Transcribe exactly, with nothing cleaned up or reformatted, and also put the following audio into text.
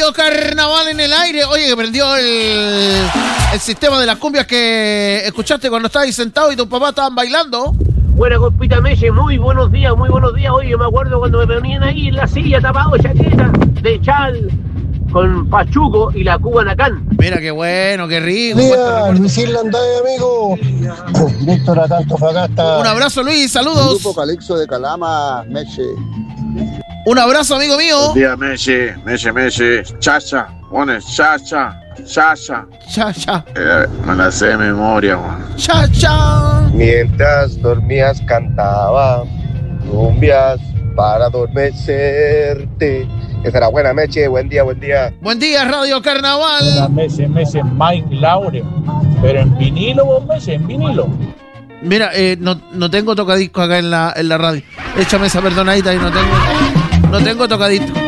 Radio Carnaval en el aire. Oye, que prendió el, el sistema de las cumbias que escuchaste cuando estabas sentado y tus papás estaban bailando. Buena compita Meche, muy buenos días, muy buenos días. Oye, yo me acuerdo cuando me ponían ahí en la silla tapado, chaqueta de chal, con pachuco y la Cubanacán. Mira qué bueno, qué rico. Día, Luis Irlanday, amigo. Víctor a tanto Fagasta. Un abrazo, Luis, saludos. Grupo Calixto de Calama, Meche. Un abrazo, amigo mío. Buen día, Meche, Meche, Meche. Chacha, pones chacha, chacha. Chacha. Eh, me la sé de memoria, man. Chacha. Mientras dormías cantaba cumbias para adormecerte. Esa era buena, Meche. Buen día, buen día. Buen día, Radio Carnaval. Buenas Meche, Meche, Mike Laure. Pero en vinilo, vos, Meche, en vinilo. Mira, eh, no, no tengo tocadisco acá en la, en la radio. Échame esa perdonadita y no tengo, no tengo tocadisco.